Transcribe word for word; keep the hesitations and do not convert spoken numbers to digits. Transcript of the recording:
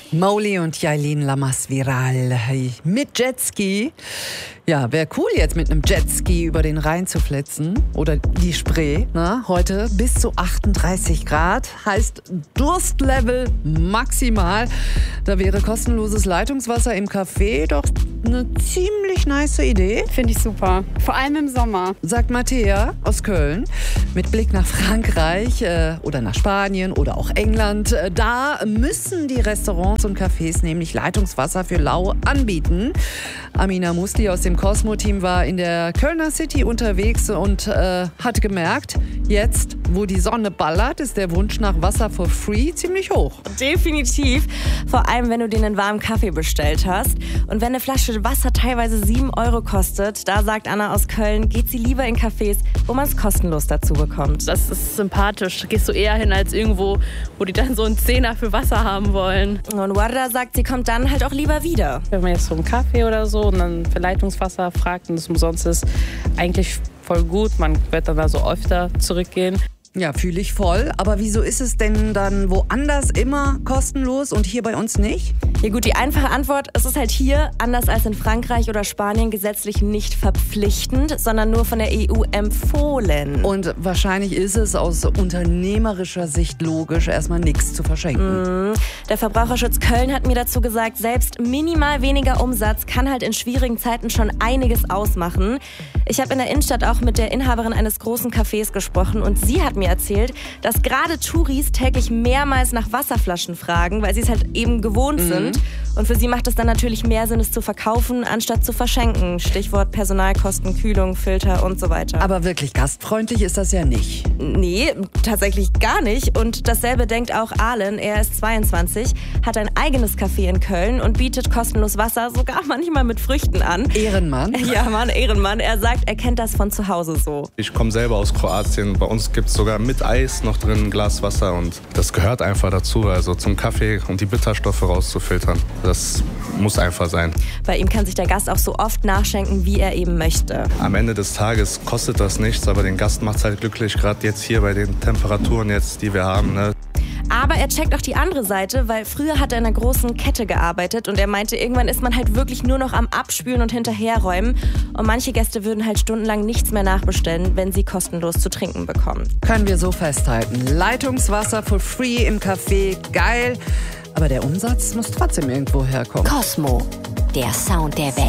Molly und Yailin Lamas Viral mit Jetski. Ja, wäre cool jetzt mit einem Jetski über den Rhein zu flitzen oder die Spree. Na, heute bis zu achtunddreißig Grad, heißt Durstlevel maximal. Da wäre kostenloses Leitungswasser im Café doch eine ziemlich nice Idee. Finde ich super, vor allem im Sommer. Sagt Matthäa aus Köln. Mit Blick nach Frankreich äh, oder nach Spanien oder auch England. Äh, da müssen die Restaurants und Cafés nämlich Leitungswasser für lau anbieten. Amina Musli aus dem Cosmo-Team war in der Kölner City unterwegs und äh, hat gemerkt, jetzt, wo die Sonne ballert, ist der Wunsch nach Wasser for free ziemlich hoch. Definitiv. Vor allem, wenn du dir einen warmen Kaffee bestellt hast. Und wenn eine Flasche Wasser teilweise sieben Euro kostet, da sagt Anna aus Köln, geht sie lieber in Cafés, wo man es kostenlos dazu bekommt. Das ist sympathisch. Gehst du eher hin als irgendwo, wo die dann so einen Zehner für Wasser haben wollen. Und Warda sagt, sie kommt dann halt auch lieber wieder. Wenn man jetzt so einen Kaffee oder so und dann für Leitungswasser fragt und es umsonst ist, eigentlich voll gut. Man wird dann da so öfter zurückgehen. Ja, fühle ich voll. Aber wieso ist es denn dann woanders immer kostenlos und hier bei uns nicht? Ja gut, die einfache Antwort, es ist halt hier, anders als in Frankreich oder Spanien, gesetzlich nicht verpflichtend, sondern nur von der E U empfohlen. Und wahrscheinlich ist es aus unternehmerischer Sicht logisch, erstmal nichts zu verschenken. Mm, der Verbraucherschutz Köln hat mir dazu gesagt, selbst minimal weniger Umsatz kann halt in schwierigen Zeiten schon einiges ausmachen. Ich habe in der Innenstadt auch mit der Inhaberin eines großen Cafés gesprochen und sie hat mir erzählt, dass gerade Touris täglich mehrmals nach Wasserflaschen fragen, weil sie es halt eben gewohnt mhm. sind. Und für sie macht es dann natürlich mehr Sinn, es zu verkaufen, anstatt zu verschenken. Stichwort Personalkosten, Kühlung, Filter und so weiter. Aber wirklich gastfreundlich ist das ja nicht. Nee, tatsächlich gar nicht. Und dasselbe denkt auch Ahlen. Er ist zweiundzwanzig, hat ein eigenes Café in Köln und bietet kostenlos Wasser, sogar manchmal mit Früchten an. Ehrenmann. Ja, Mann, Ehrenmann. Er sagt, er kennt das von zu Hause so. Ich komme selber aus Kroatien. Bei uns gibt es sogar mit Eis noch drin ein Glas Wasser und das gehört einfach dazu, also zum Kaffee, um die Bitterstoffe rauszufiltern. Das muss einfach sein. Bei ihm kann sich der Gast auch so oft nachschenken, wie er eben möchte. Am Ende des Tages kostet das nichts, aber den Gast macht es halt glücklich, gerade jetzt hier bei den Temperaturen jetzt, die wir haben. Ne? Aber er checkt auch die andere Seite, weil früher hat er in einer großen Kette gearbeitet und er meinte, irgendwann ist man halt wirklich nur noch am Abspülen und hinterherräumen. Und manche Gäste würden halt stundenlang nichts mehr nachbestellen, wenn sie kostenlos zu trinken bekommen. Können wir so festhalten. Leitungswasser for free im Café, geil. Aber der Umsatz muss trotzdem irgendwo herkommen. Cosmo, der Sound der Welt.